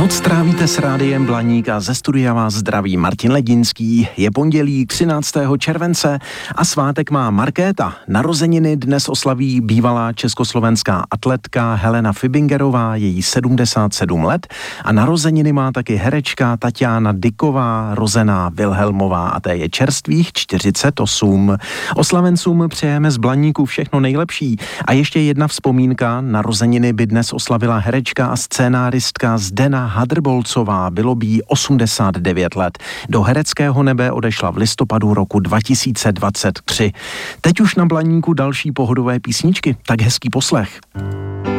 Noc trávíte s Rádiem Blaník a ze studia vás zdraví Martin Ledinský. Je pondělí 13. července a svátek má Markéta. Narozeniny dnes oslaví bývalá československá atletka Helena Fibingerová, její 77 let, a narozeniny má taky herečka Tatiana Dyková, rozená Vilhelmová, a té je čerstvých 48. Oslavencům přejeme z Blaníku všechno nejlepší. A ještě jedna vzpomínka, narozeniny by dnes oslavila herečka a scénáristka Zdena Hadrbolcová, bylo by jí 89 let. Do hereckého nebe odešla v listopadu roku 2023. Teď už na Blaníku další pohodové písničky, tak hezký poslech.